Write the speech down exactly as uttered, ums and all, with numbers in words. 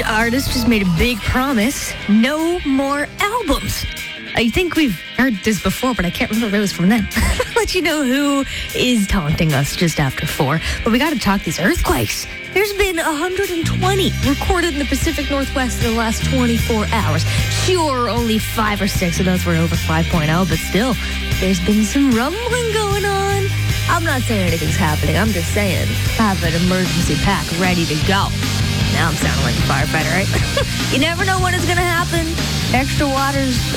artist just made a big promise. No more albums. I think we've heard this before, but I can't remember if it was from them. I'll let you know who is taunting us just after four. But we got to talk these earthquakes. There's been one hundred twenty recorded in the Pacific Northwest in the last twenty-four hours. Sure, only five or six of those were over five point oh, but still, there's been some rumbling going on. I'm not saying anything's happening. I'm just saying have an emergency pack ready to go. Now I'm sounding like a firefighter, right? You never know when it's going to happen. Extra water's